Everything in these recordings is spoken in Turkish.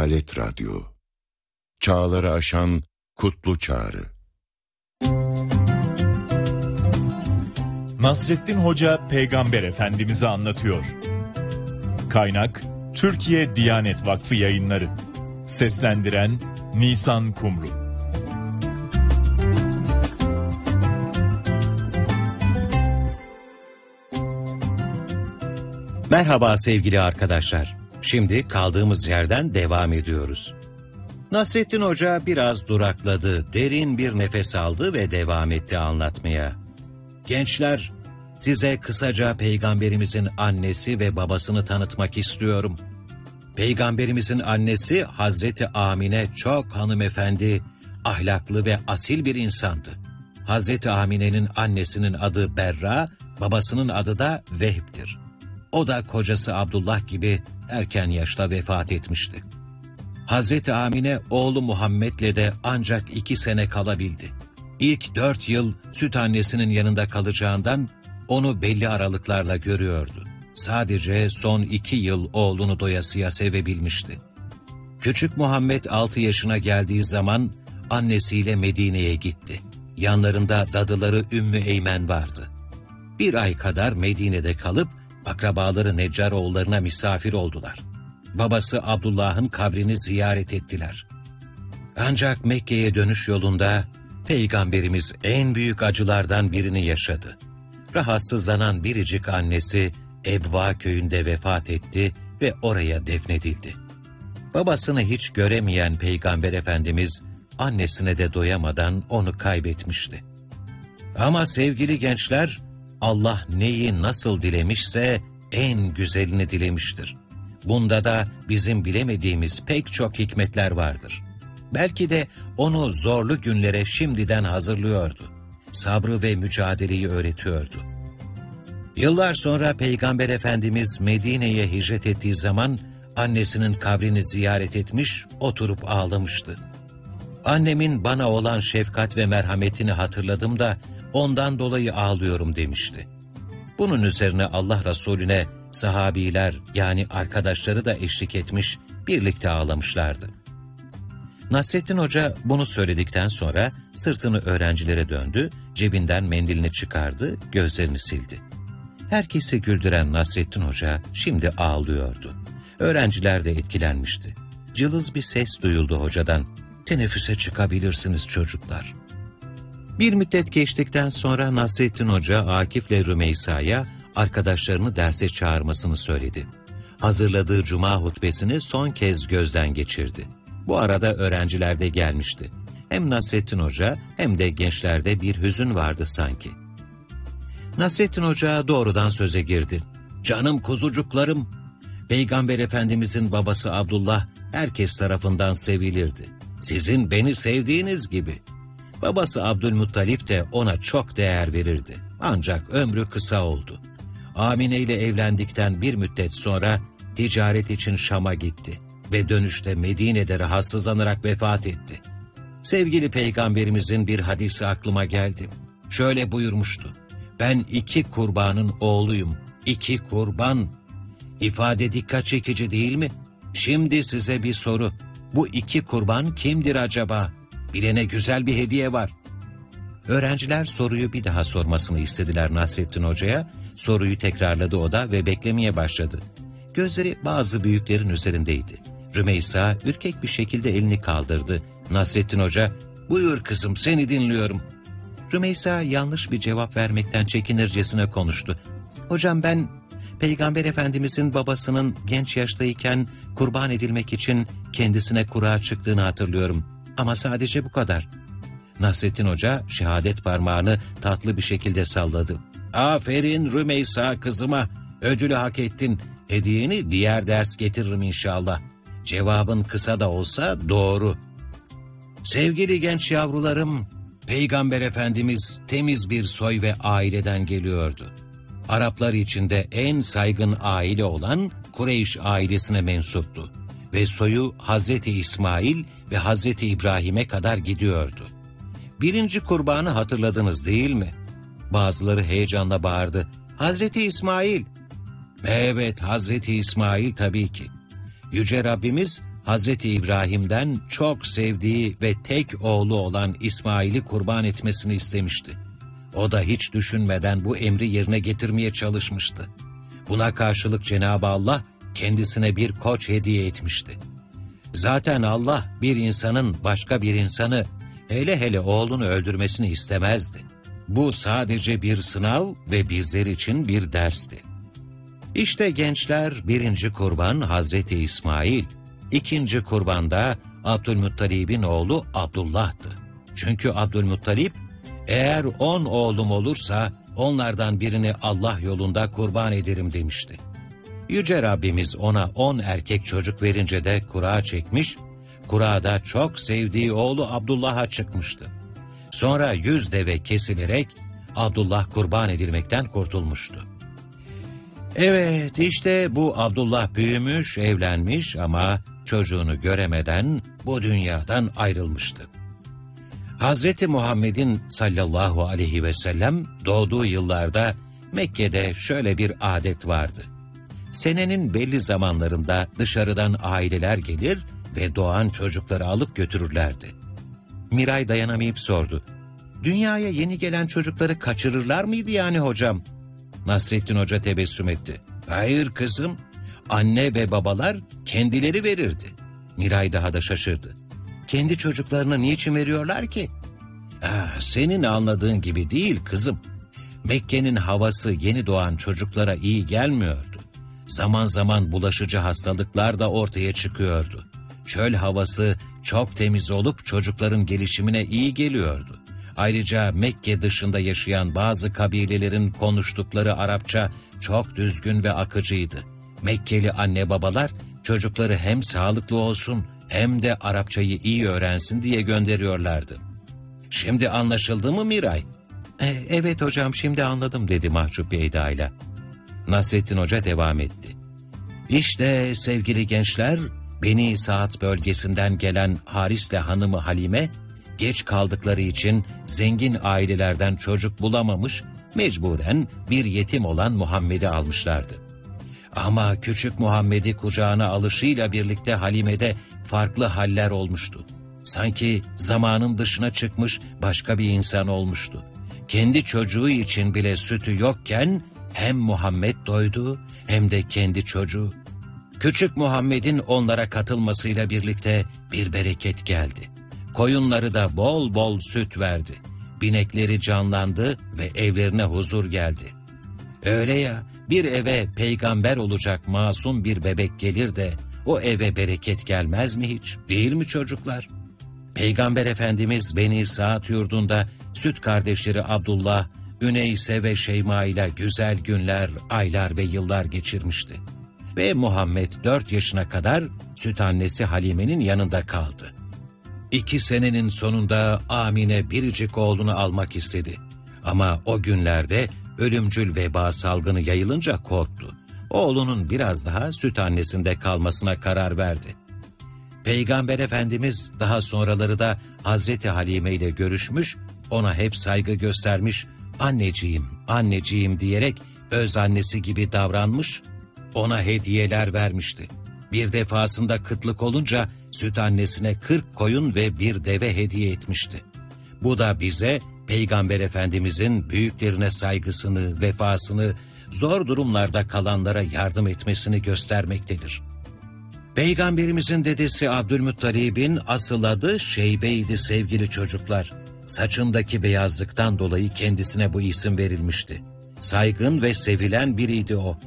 Adalet Radyo. Çağları aşan kutlu çağrı. Nasrettin Hoca Peygamber Efendimiz'i anlatıyor. Kaynak Türkiye Diyanet Vakfı Yayınları. Seslendiren Nisan Kumru. Merhaba sevgili arkadaşlar. Şimdi kaldığımız yerden devam ediyoruz. Nasrettin Hoca biraz durakladı, derin bir nefes aldı ve devam etti anlatmaya. Gençler, size kısaca Peygamberimizin annesi ve babasını tanıtmak istiyorum. Peygamberimizin annesi Hazreti Amine çok hanımefendi, ahlaklı ve asil bir insandı. Hazreti Amine'nin annesinin adı Berra, babasının adı da Vehb'tir. O da kocası Abdullah gibi erken yaşta vefat etmişti. Hazreti Amine oğlu Muhammed'le de ancak 2 sene kalabildi. İlk 4 yıl süt annesinin yanında kalacağından onu belli aralıklarla görüyordu. Sadece son 2 yıl oğlunu doyasıya sevebilmişti. Küçük Muhammed 6 yaşına geldiği zaman annesiyle Medine'ye gitti. Yanlarında dadıları Ümmü Eymen vardı. 1 ay kadar Medine'de kalıp akrabaları Neccaroğullarına misafir oldular. Babası Abdullah'ın kabrini ziyaret ettiler. Ancak Mekke'ye dönüş yolunda Peygamberimiz en büyük acılardan birini yaşadı. Rahatsızlanan biricik annesi Ebva köyünde vefat etti ve oraya defnedildi. Babasını hiç göremeyen Peygamber Efendimiz annesine de doyamadan onu kaybetmişti. Ama sevgili gençler, Allah neyi nasıl dilemişse en güzelini dilemiştir. Bunda da bizim bilemediğimiz pek çok hikmetler vardır. Belki de onu zorlu günlere şimdiden hazırlıyordu. Sabrı ve mücadeleyi öğretiyordu. Yıllar sonra Peygamber Efendimiz Medine'ye hicret ettiği zaman annesinin kabrini ziyaret etmiş, oturup ağlamıştı. Annemin bana olan şefkat ve merhametini hatırladım da ondan dolayı ağlıyorum demişti. Bunun üzerine Allah Resulüne sahabiler yani arkadaşları da eşlik etmiş, birlikte ağlamışlardı. Nasrettin Hoca bunu söyledikten sonra sırtını öğrencilere döndü, cebinden mendilini çıkardı, gözlerini sildi. Herkesi güldüren Nasrettin Hoca şimdi ağlıyordu. Öğrenciler de etkilenmişti. Cılız bir ses duyuldu hocadan. "Teneffüse çıkabilirsiniz çocuklar." Bir müddet geçtikten sonra Nasrettin Hoca Akif'le Rümeysa'ya arkadaşlarını derse çağırmasını söyledi. Hazırladığı cuma hutbesini son kez gözden geçirdi. Bu arada öğrenciler de gelmişti. Hem Nasrettin Hoca hem de gençlerde bir hüzün vardı sanki. Nasrettin Hoca doğrudan söze girdi. "Canım kuzucuklarım, Peygamber Efendimizin babası Abdullah herkes tarafından sevilirdi. Sizin beni sevdiğiniz gibi. Babası Abdülmuttalip de ona çok değer verirdi. Ancak ömrü kısa oldu. Amine ile evlendikten bir müddet sonra ticaret için Şam'a gitti ve dönüşte Medine'de rahatsızlanarak vefat etti. Sevgili Peygamberimizin bir hadisi aklıma geldi. Şöyle buyurmuştu: "Ben 2 kurbanın oğluyum, 2 kurban." İfade dikkat çekici değil mi? Şimdi size bir soru. Bu 2 kurban kimdir acaba? Bilene güzel bir hediye var. Öğrenciler soruyu bir daha sormasını istediler Nasrettin Hoca'ya. Soruyu tekrarladı o da ve beklemeye başladı. Gözleri bazı büyüklerin üzerindeydi. Rümeysa ürkek bir şekilde elini kaldırdı. Nasrettin Hoca, "Buyur kızım, seni dinliyorum." Rümeysa yanlış bir cevap vermekten çekinircesine konuştu. "Hocam, ben Peygamber Efendimizin babasının genç yaştayken kurban edilmek için kendisine kura çıktığını hatırlıyorum. Ama sadece bu kadar." Nasrettin Hoca şehadet parmağını tatlı bir şekilde salladı. "Aferin Rümeysa kızıma, ödülü hak ettin. Hediyeni diğer ders getiririm inşallah. Cevabın kısa da olsa doğru." Sevgili genç yavrularım, Peygamber Efendimiz temiz bir soy ve aileden geliyordu. Araplar içinde en saygın aile olan Kureyş ailesine mensuptu ve soyu Hazreti İsmail ve Hazreti İbrahim'e kadar gidiyordu. 1. kurbanı hatırladınız değil mi? Bazıları heyecanla bağırdı. "Hazreti İsmail!" Evet, Hazreti İsmail tabii ki. Yüce Rabbimiz Hazreti İbrahim'den çok sevdiği ve tek oğlu olan İsmail'i kurban etmesini istemişti. O da hiç düşünmeden bu emri yerine getirmeye çalışmıştı. Buna karşılık Cenab-ı Allah kendisine bir koç hediye etmişti. Zaten Allah bir insanın başka bir insanı, hele hele oğlunu öldürmesini istemezdi. Bu sadece bir sınav ve bizler için bir dersti. İşte gençler, birinci kurban Hazreti İsmail, ikinci kurbanda Abdülmuttalib'in oğlu Abdullah'tı. Çünkü Abdülmuttalib, eğer 10 oğlum olursa onlardan birini Allah yolunda kurban ederim demişti. Yüce Rabbimiz ona 10 erkek çocuk verince de kura çekmiş, kurada çok sevdiği oğlu Abdullah'a çıkmıştı. Sonra 100 deve kesilerek Abdullah kurban edilmekten kurtulmuştu. Evet, işte bu Abdullah büyümüş, evlenmiş ama çocuğunu göremeden bu dünyadan ayrılmıştı. Hazreti Muhammed'in sallallahu aleyhi ve sellem doğduğu yıllarda Mekke'de şöyle bir adet vardı. Senenin belli zamanlarında dışarıdan aileler gelir ve doğan çocukları alıp götürürlerdi. Miray dayanamayıp sordu. Dünyaya yeni gelen çocukları kaçırırlar mıydı yani hocam? Nasrettin Hoca tebessüm etti. Hayır kızım, anne ve babalar kendileri verirdi. Miray daha da şaşırdı. Kendi çocuklarını niçin veriyorlar ki? Senin anladığın gibi değil kızım. Mekke'nin havası yeni doğan çocuklara iyi gelmiyordu. Zaman zaman bulaşıcı hastalıklar da ortaya çıkıyordu. Çöl havası çok temiz olup çocukların gelişimine iyi geliyordu. Ayrıca Mekke dışında yaşayan bazı kabilelerin konuştukları Arapça çok düzgün ve akıcıydı. Mekkeli anne babalar çocukları hem sağlıklı olsun hem de Arapçayı iyi öğrensin diye gönderiyorlardı. Şimdi anlaşıldı mı Miray? Evet hocam, şimdi anladım dedi mahcup bir edayla. Nasrettin Hoca devam etti. İşte sevgili gençler, Beni Saat bölgesinden gelen Haris'le hanımı Halime, geç kaldıkları için zengin ailelerden çocuk bulamamış, mecburen bir yetim olan Muhammed'i almışlardı. Ama küçük Muhammed'i kucağına alışıyla birlikte Halime'de farklı haller olmuştu. Sanki zamanın dışına çıkmış başka bir insan olmuştu. Kendi çocuğu için bile sütü yokken hem Muhammed doydu hem de kendi çocuğu. Küçük Muhammed'in onlara katılmasıyla birlikte bir bereket geldi. Koyunları da bol bol süt verdi. Binekleri canlandı ve evlerine huzur geldi. Öyle ya, bir eve peygamber olacak masum bir bebek gelir de o eve bereket gelmez mi hiç? Değil mi çocuklar? Peygamber Efendimiz Beni Saat yurdunda süt kardeşleri Abdullah, Üneyse ve Şeyma ile güzel günler, aylar ve yıllar geçirmişti. Ve Muhammed 4 yaşına kadar süt annesi Halime'nin yanında kaldı. 2 senenin sonunda Amine biricik oğlunu almak istedi. Ama o günlerde ölümcül veba salgını yayılınca korktu. Oğlunun biraz daha süt annesinde kalmasına karar verdi. Peygamber Efendimiz daha sonraları da Hazreti Halime ile görüşmüş, ona hep saygı göstermiş, anneciğim, anneciğim diyerek öz annesi gibi davranmış, ona hediyeler vermişti. Bir defasında kıtlık olunca süt annesine 40 koyun ve bir deve hediye etmişti. Bu da bize Peygamber Efendimizin büyüklerine saygısını, vefasını, zor durumlarda kalanlara yardım etmesini göstermektedir. Peygamberimizin dedesi Abdülmuttalib'in asıl adı Şeybe'ydi sevgili çocuklar. Saçındaki beyazlıktan dolayı kendisine bu isim verilmişti. Saygın ve sevilen biriydi o.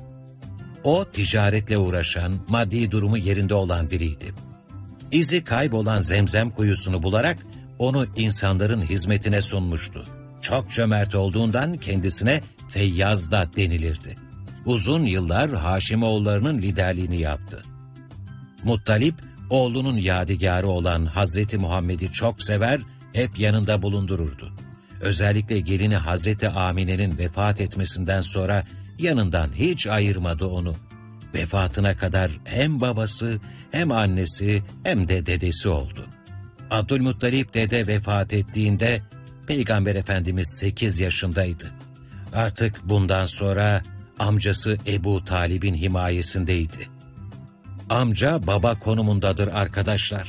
O ticaretle uğraşan, maddi durumu yerinde olan biriydi. İzi kaybolan Zemzem kuyusunu bularak onu insanların hizmetine sunmuştu. Çok cömert olduğundan kendisine Feyyaz da denilirdi. Uzun yıllar Haşimoğullarının liderliğini yaptı. Muttalip, oğlunun yadigarı olan Hazreti Muhammed'i çok sever, hep yanında bulundururdu. Özellikle gelini Hazreti Amine'nin vefat etmesinden sonra yanından hiç ayırmadı onu. Vefatına kadar hem babası, hem annesi, hem de dedesi oldu. Abdülmuttalip dede vefat ettiğinde Peygamber Efendimiz 8 yaşındaydı. Artık bundan sonra amcası Ebu Talib'in himayesindeydi. amca baba konumundadır arkadaşlar.